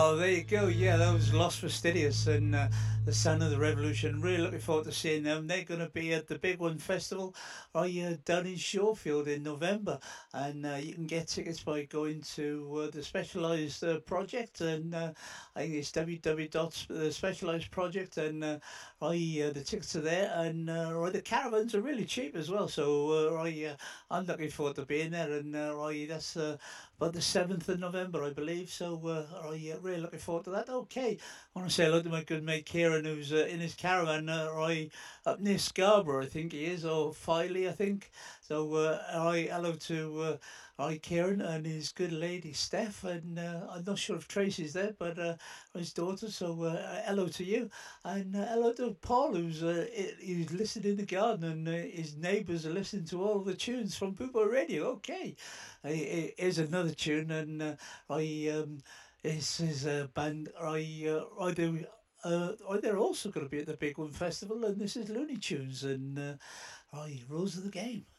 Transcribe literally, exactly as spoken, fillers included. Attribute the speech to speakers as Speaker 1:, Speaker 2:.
Speaker 1: Oh, there you go. Yeah, that was Los Fastidious and uh, the Sound of the Revolution. Really looking forward to seeing them. They're going to be at the Big One Festival uh, yeah, down in Shawfield in November. And uh, you can get tickets by going to uh, the Specialized uh, Project. And uh, I think it's w w w dot the specialized project. And uh, I, uh, the tickets are there. And uh, right, the caravans are really cheap as well. So uh, I, uh, I'm looking forward to being there. And uh, right, that's uh, about the seventh of November, I believe. So uh, I uh, really looking forward to that. Okay, I want to say hello to my good mate Kieran, who's uh, in his caravan uh, right up near Scarborough, I think he is, or Filey, I think. So uh, I hello to uh, hi Kieran and his good lady Steph, and uh, I'm not sure if Tracy's there, but uh, his daughter. So uh, hello to you, and uh, hello to Paul, who's uh, i- he's listening in the garden, and uh, his neighbours are listening to all the tunes from Bubo Radio. Okay, uh, here's another tune, and uh, I um, this is a band I uh, I do. Uh, oh, they're also going to be at the Big One Festival, and this is Looney Tunes and uh, I Rules of the Game.